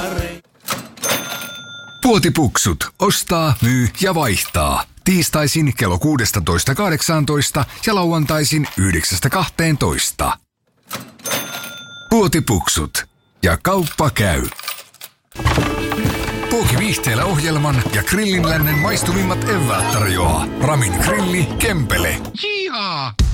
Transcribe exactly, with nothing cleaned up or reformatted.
Puotipuksut. Ostaa, myy ja vaihtaa. Tiistaisin kello kuusitoista kahdeksantoista ja lauantaisin yhdeksästä kahteentoista. Puotipuksut. Ja kauppa käy. Puoki Viihteellä ohjelman ja Grillin lännen maistuvimmat eväät tarjoaa Ramin grilli Kempele. Jihaa!